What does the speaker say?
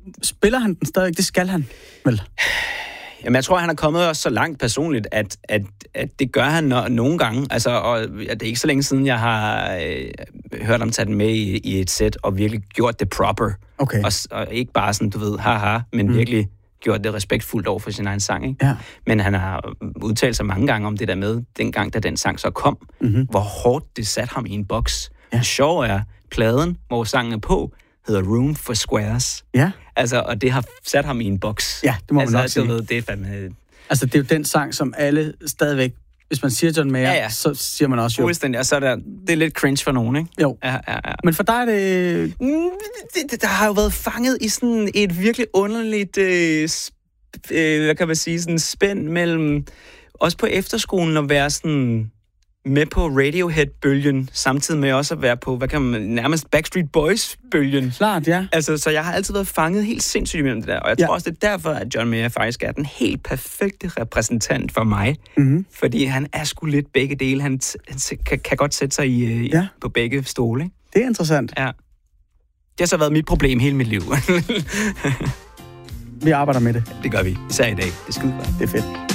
spiller han den stadig? Det skal han vel? Jamen, jeg tror, han er kommet også så langt personligt, at det gør han nogle gange. Altså, og det er ikke så længe siden, jeg har hørt ham tage den med i et sæt, og virkelig gjort det proper. Okay. Og ikke bare sådan, du ved, haha, men virkelig gjort det respektfuldt over for sin egen sang, ikke? Ja. Men han har udtalt sig mange gange om det der med, dengang, da den sang så kom, hvor hårdt det satte ham i en boks. Ja. Det sjove er, pladen, hvor sangen er på, hedder Room for Squares. Ja. Altså, og det har sat ham i en boks. Ja, det må man nok sige. Ved, det er fandme... Altså, det er jo den sang, som alle stadigvæk... Hvis man siger John Mayer, så siger man også jo... Fuldstændig, og så det er lidt cringe for nogen, ikke? Jo. Ja. Men for dig er det... Der har jo været fanget i sådan et virkelig underligt... hvad kan man sige? Sådan spænd mellem... Også på efterskolen at være sådan... med på Radiohead-bølgen, samtidig med også at være på, hvad kan man nærmest Backstreet Boys-bølgen. Klart, ja. Altså, så jeg har altid været fanget helt sindssygt imellem det der, og jeg tror også, det er derfor, at John Mayer faktisk er den helt perfekte repræsentant for mig, fordi han er sgu lidt begge dele. Han kan godt sætte sig på begge stole, ikke? Det er interessant. Ja. Det har så været mit problem hele mit liv. Vi arbejder med det. Det gør vi, især i dag. Det er skide godt. Det er fedt.